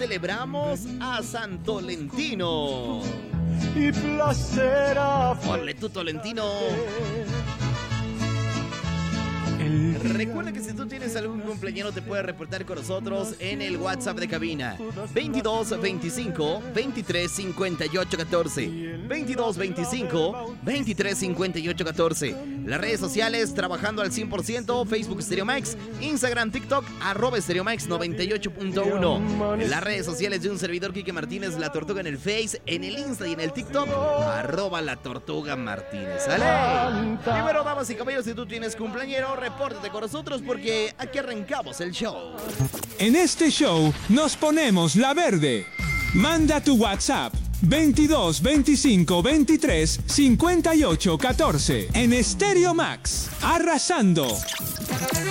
celebramos a San Tolentino. Y placer a... Ole tú, Tolentino. Recuerda que si tú tienes algún cumpleaños te puedes reportar con nosotros en el WhatsApp de cabina 22 25 23 58 14 22 25 23 58 14. Las redes sociales trabajando al 100%, Facebook Stereomax, Instagram, TikTok @Stereomax 98.1. En las redes sociales de un servidor Quique Martínez, La Tortuga, en el Face, en el Insta y en el TikTok @La Tortuga Martínez. ¿Sale? Y bueno, damas y caballeros, si tú tienes cumpleañero, repórtate con nosotros porque aquí arrancamos el show. En este show nos ponemos la verde. Manda tu WhatsApp 22 25 23 58 14 en Stereo Max, arrasando.